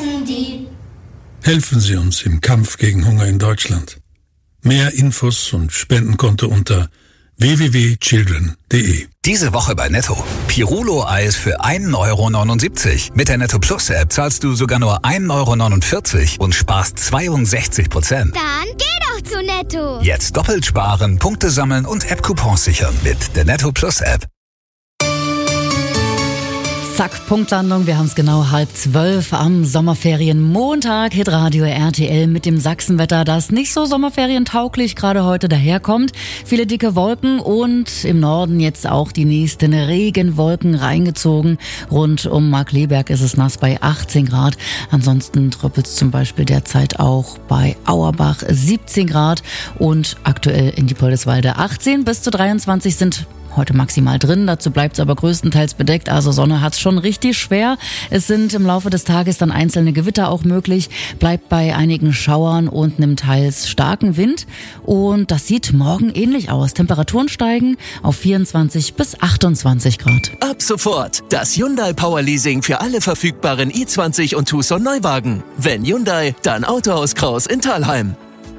essen die. Helfen Sie uns im Kampf gegen Hunger in Deutschland. Mehr Infos und Spendenkonto unter www.children.de. Diese Woche bei Netto. Pirulo-Eis für 1,79 €. Mit der Netto Plus App zahlst du sogar nur 1,49 € und sparst 62%. Dann geh doch zu Netto. Jetzt doppelt sparen, Punkte sammeln und App-Coupons sichern mit der Netto Plus App. Zack, Punktlandung. Wir haben es genau 11:30 am Sommerferien-Montag. Hitradio RTL mit dem Sachsenwetter, das nicht so sommerferientauglich gerade heute daherkommt. Viele dicke Wolken und im Norden jetzt auch die nächsten Regenwolken reingezogen. Rund um Markkleeberg ist es nass bei 18 Grad. Ansonsten tröppelt es zum Beispiel derzeit auch bei Auerbach 17 Grad und aktuell in Diepoldeswalde 18 bis zu 23 sind heute maximal drin, dazu bleibt es aber größtenteils bedeckt, also Sonne hat's schon richtig schwer. Es sind im Laufe des Tages dann einzelne Gewitter auch möglich, bleibt bei einigen Schauern und einem teils starken Wind und das sieht morgen ähnlich aus. Temperaturen steigen auf 24 bis 28 Grad. Ab sofort das Hyundai Power Leasing für alle verfügbaren i20 und Tucson Neuwagen. Wenn Hyundai, dann Autohaus Kraus in Thalheim.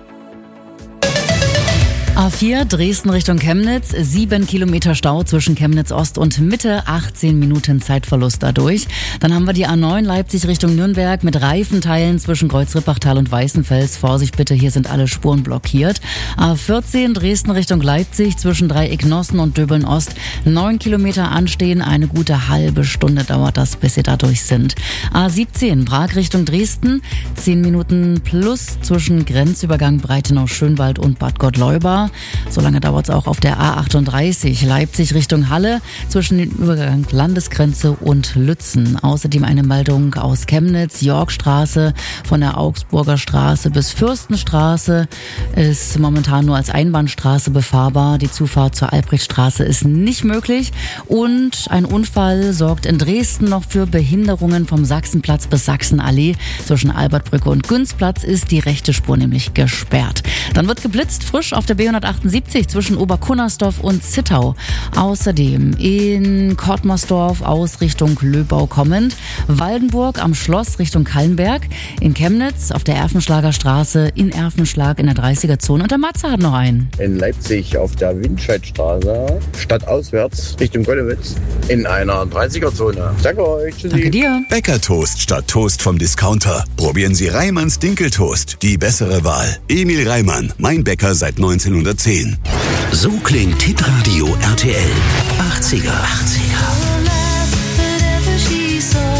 A4 Dresden Richtung Chemnitz, 7 Kilometer Stau zwischen Chemnitz Ost und Mitte, 18 Minuten Zeitverlust dadurch. Dann haben wir die A9 Leipzig Richtung Nürnberg mit Reifenteilen zwischen Kreuz-Rippachtal und Weißenfels. Vorsicht bitte, hier sind alle Spuren blockiert. A14 Dresden Richtung Leipzig zwischen Dreieck-Nossen und Döbeln Ost, 9 Kilometer anstehen, eine gute halbe Stunde dauert das, bis Sie da durch sind. A17 Prag Richtung Dresden, 10 Minuten plus zwischen Grenzübergang Breitenau-Schönwald und Bad Gottleuba. So lange dauert es auch auf der A38 Leipzig Richtung Halle zwischen dem Übergang Landesgrenze und Lützen. Außerdem eine Meldung aus Chemnitz, Yorkstraße von der Augsburger Straße bis Fürstenstraße ist momentan nur als Einbahnstraße befahrbar. Die Zufahrt zur Albrechtstraße ist nicht möglich und ein Unfall sorgt in Dresden noch für Behinderungen vom Sachsenplatz bis Sachsenallee. Zwischen Albertbrücke und Günzplatz ist die rechte Spur nämlich gesperrt. Dann wird geblitzt frisch auf der B178 zwischen Oberkunnersdorf und Zittau. Außerdem in Kottmersdorf aus Richtung Löbau kommend, Waldenburg am Schloss Richtung Kallenberg, in Chemnitz auf der Erfenschlager Straße, in Erfenschlag in der 30er-Zone und der Matze hat noch einen. In Leipzig auf der Windscheidstraße, stadtauswärts Richtung Gollewitz, in einer 30er-Zone. Danke euch. Tschüssi. Danke dir. Bäckertoast statt Toast vom Discounter. Probieren Sie Reimanns Dinkeltoast, die bessere Wahl. Emil Reimann, mein Bäcker seit 1910. So klingt Hitradio RTL. 80er.